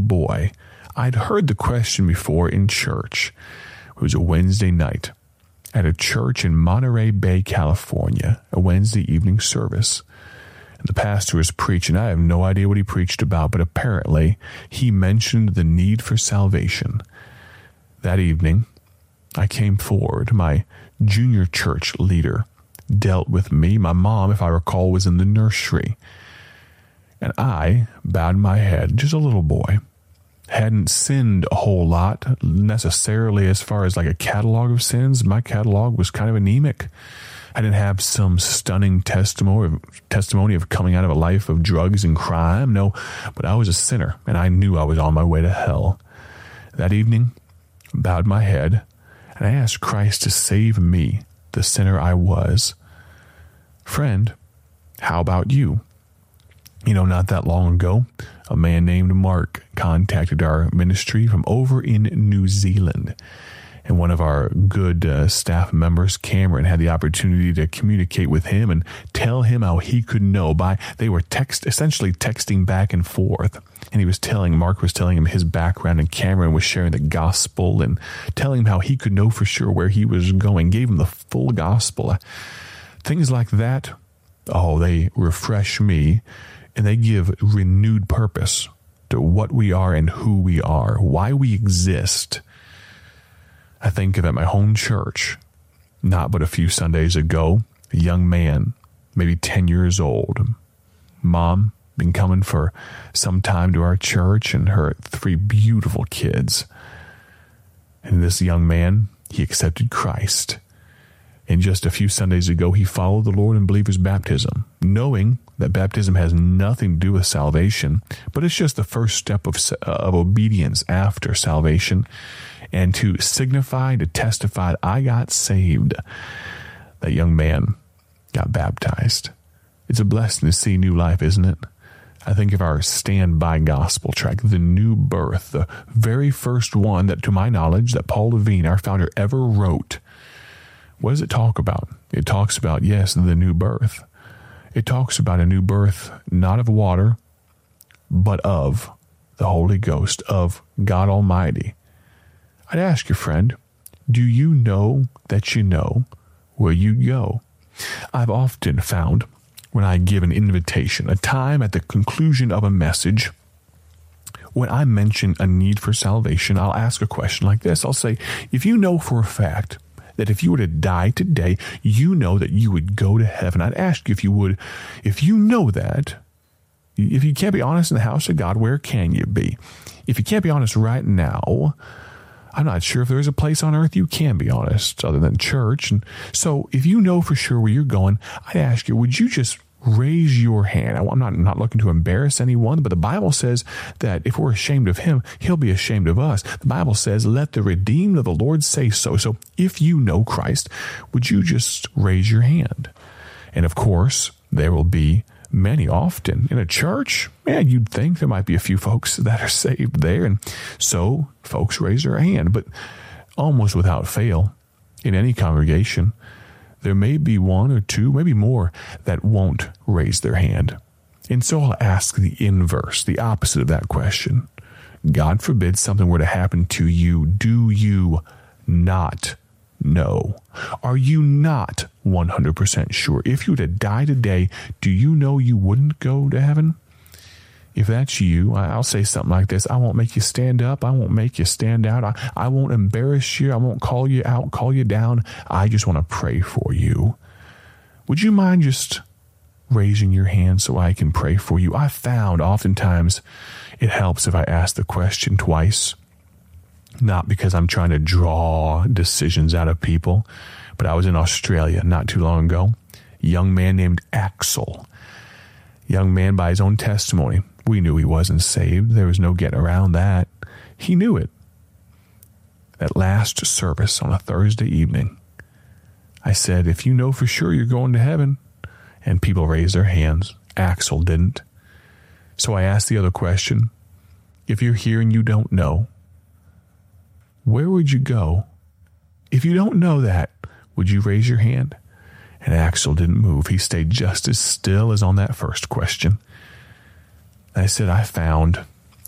boy, I'd heard the question before in church. It was a Wednesday night at a church in Monterey Bay, California, a Wednesday evening service. And the pastor was preaching. I have no idea what he preached about, but apparently he mentioned the need for salvation. That evening, I came forward. My junior church leader dealt with me. My mom, if I recall, was in the nursery. And I bowed my head, just a little boy. Hadn't sinned a whole lot, necessarily as far as like a catalog of sins. My catalog was kind of anemic. I didn't have some stunning testimony of coming out of a life of drugs and crime. No, but I was a sinner, and I knew I was on my way to hell. That evening, I bowed my head, and I asked Christ to save me, the sinner I was. Friend, how about you? Not that long ago, a man named Mark contacted our ministry from over in New Zealand. And one of our good staff members, Cameron, had the opportunity to communicate with him and tell him how he could know they were essentially texting back and forth. And Mark was telling him his background, and Cameron was sharing the gospel and telling him how he could know for sure where he was going, gave him the full gospel. Things like that, they refresh me. And they give renewed purpose to what we are and who we are, why we exist. I think of at my home church, not but a few Sundays ago, a young man, maybe 10 years old. Mom, been coming for some time to our church, and her 3 beautiful kids. And this young man, he accepted Christ. And just a few Sundays ago, he followed the Lord in believer's baptism, knowing that baptism has nothing to do with salvation, but it's just the first step of obedience after salvation, and to signify, to testify, I got saved. That young man got baptized. It's a blessing to see new life, isn't it? I think of our Standby Gospel track, The New Birth, the very first one that, to my knowledge, that Paul Levine, our founder, ever wrote. What does it talk about? It talks about, yes, the new birth. It talks about a new birth, not of water, but of the Holy Ghost, of God Almighty. I'd ask you, friend, do you know that you know where you go? I've often found when I give an invitation, a time at the conclusion of a message, when I mention a need for salvation, I'll ask a question like this. I'll say, if you know for a fact that if you were to die today, you know that you would go to heaven. I'd ask you if you would, if you know that, if you can't be honest in the house of God, where can you be? If you can't be honest right now, I'm not sure if there is a place on earth you can be honest other than church. And so if you know for sure where you're going, I'd ask you, would you just raise your hand? I'm not looking to embarrass anyone, but the Bible says that if we're ashamed of him, he'll be ashamed of us. The Bible says, let the redeemed of the Lord say so. So if you know Christ, would you just raise your hand? And of course, there will be many. Often in a church, man, you'd think there might be a few folks that are saved there. And so folks raise their hand, but almost without fail in any congregation, there may be one or two, maybe more, that won't raise their hand. And so I'll ask the inverse, the opposite of that question. God forbid something were to happen to you. Do you not know? Are you not 100% sure? If you were to die today, do you know you wouldn't go to heaven? If that's you, I'll say something like this. I won't make you stand up. I won't make you stand out. I won't embarrass you. I won't call you out, call you down. I just want to pray for you. Would you mind just raising your hand so I can pray for you? I found oftentimes it helps if I ask the question twice, not because I'm trying to draw decisions out of people, but I was in Australia not too long ago. A young man named Axel. Young man, by his own testimony, we knew he wasn't saved. There was no getting around that. He knew it. That last service on a Thursday evening, I said, if you know for sure you're going to heaven, and people raised their hands. Axel didn't. So I asked the other question, if you're here and you don't know, where would you go? If you don't know that, would you raise your hand? And Axel didn't move. He stayed just as still as on that first question. I said, I found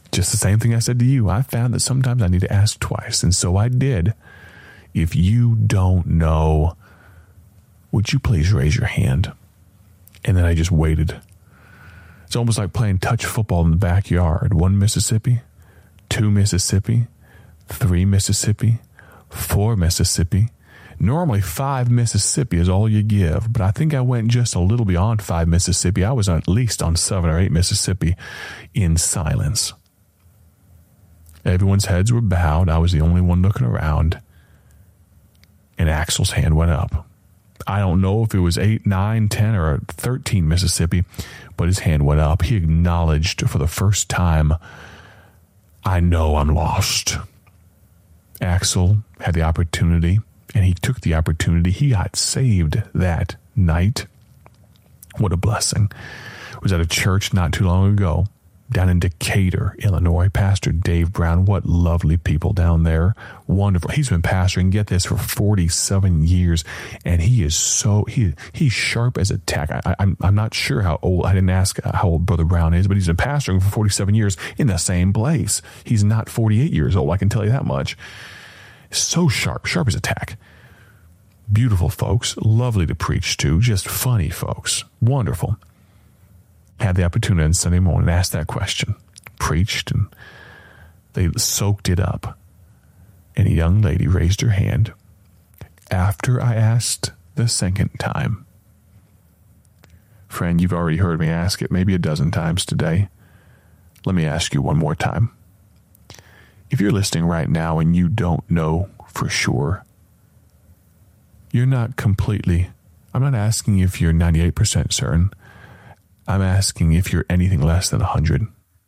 Just the same thing I said to you. I found that sometimes I need to ask twice. And so I did. If you don't know, would you please raise your hand? And then I just waited. It's almost like playing touch football in the backyard. 1 Mississippi, 2 Mississippi, 3 Mississippi, 4 Mississippi. Normally 5 Mississippi is all you give, but I think I went just a little beyond 5 Mississippi. I was at least on 7 or 8 Mississippi in silence. Everyone's heads were bowed. I was the only one looking around. And Axel's hand went up. I don't know if it was 8, 9, 10, or 13 Mississippi, but his hand went up. He acknowledged for the first time, I know I'm lost. Axel had the opportunity, and he took the opportunity. He got saved that night. What a blessing. I was at a church not too long ago, down in Decatur, Illinois. Pastor Dave Brown, what lovely people down there. Wonderful. He's been pastoring, get this, for 47 years, and he is he's sharp as a tack. I'm not sure how old, I didn't ask how old Brother Brown is, but he's been pastoring for 47 years in the same place. He's not 48 years old, I can tell you that much. So sharp as a tack. Beautiful folks, lovely to preach to, just funny folks. Wonderful. Had the opportunity on Sunday morning to ask that question. Preached, and they soaked it up. And a young lady raised her hand after I asked the second time. Friend, you've already heard me ask it maybe a dozen times today. Let me ask you one more time. If you're listening right now and you don't know for sure, you're not completely, I'm not asking if you're 98% certain. I'm asking if you're anything less than 100.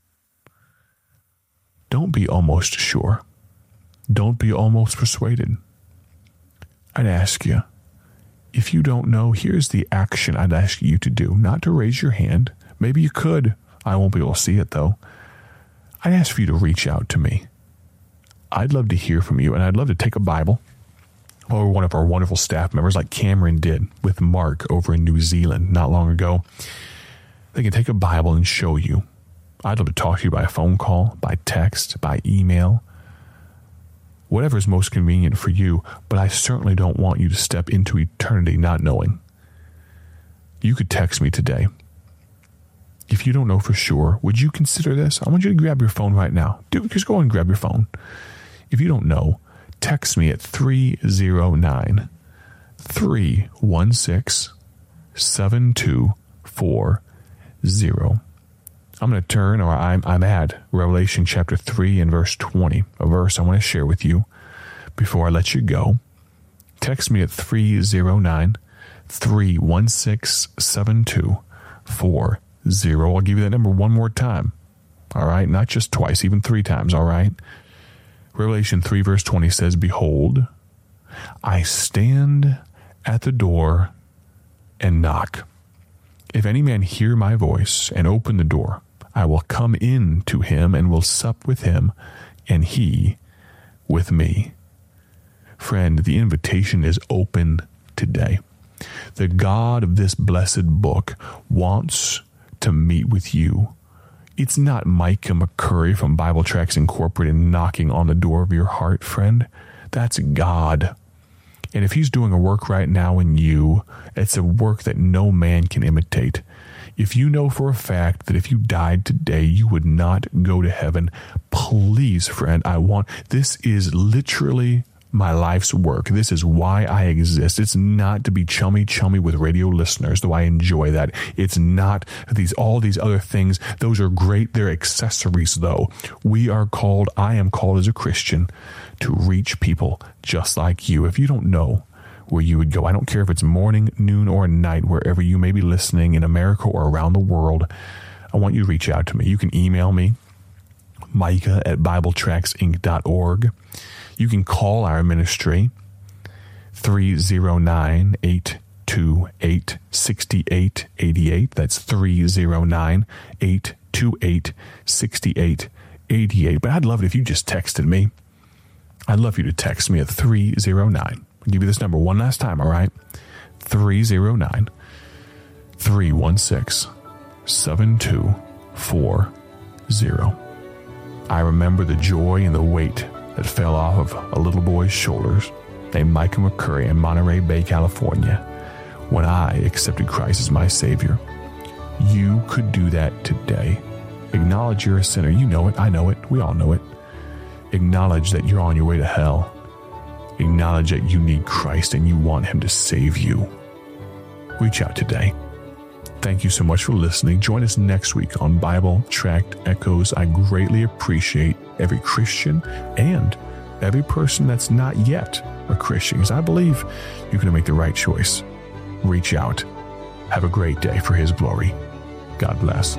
Don't be almost sure. Don't be almost persuaded. I'd ask you, if you don't know, here's the action I'd ask you to do. Not to raise your hand. Maybe you could. I won't be able to see it, though. I'd ask for you to reach out to me. I'd love to hear from you, and I'd love to take a Bible, or one of our wonderful staff members like Cameron did with Mark over in New Zealand not long ago. They can take a Bible and show you. I'd love to talk to you by phone call, by text, by email, whatever is most convenient for you, but I certainly don't want you to step into eternity not knowing. You could text me today. If you don't know for sure, would you consider this? I want you to grab your phone right now. Just go and grab your phone. If you don't know, text me at 309-316-7240. I'm going to turn, or I'm at Revelation chapter 3 and verse 20, a verse I want to share with you before I let you go. Text me at 309-316-7240. I'll give you that number one more time. All right? Not just twice, even 3 times. All right? Revelation 3 verse 20 says, Behold, I stand at the door and knock. If any man hear my voice and open the door, I will come in to him and will sup with him, and he with me. Friend, the invitation is open today. The God of this blessed book wants to meet with you. It's not Micah McCurry from Bible Tracts Incorporated knocking on the door of your heart, friend. That's God. And if he's doing a work right now in you, it's a work that no man can imitate. If you know for a fact that if you died today, you would not go to heaven, please, friend, this is literally my life's work. This is why I exist. It's not to be chummy with radio listeners, though I enjoy that. It's not all these other things. Those are great. They're accessories, though. I am called as a Christian to reach people just like you. If you don't know where you would go, I don't care if it's morning, noon, or night, wherever you may be listening in America or around the world, I want you to reach out to me. You can email me, Micah@BibleTractsInc.org. You can call our ministry, 309-828-6888. That's 309-828-6888. But I'd love it if you just texted me. I'd love you to text me at 309. I'll give you this number one last time, all right? 309-316-7240. I remember the joy and the weight that fell off of a little boy's shoulders named Micah McCurry in Monterey Bay, California, when I accepted Christ as my Savior. You could do that today. Acknowledge you're a sinner. You know it. I know it. We all know it. Acknowledge that you're on your way to hell. Acknowledge that you need Christ and you want Him to save you. Reach out today. Thank you so much for listening. Join us next week on Bible Tract Echoes. I greatly appreciate every Christian and every person that's not yet a Christian, because I believe you're going to make the right choice. Reach out. Have a great day for His glory. God bless.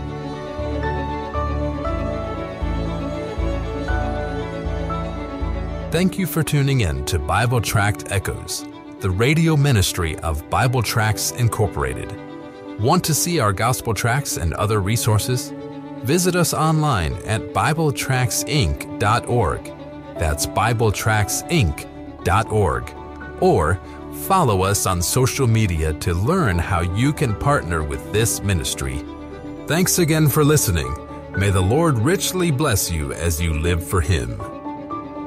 Thank you for tuning in to Bible Tract Echoes, the radio ministry of Bible Tracts Incorporated. Want to see our gospel tracts and other resources? Visit us online at BibleTractsInc.org. That's BibleTractsInc.org. Or follow us on social media to learn how you can partner with this ministry. Thanks again for listening. May the Lord richly bless you as you live for Him.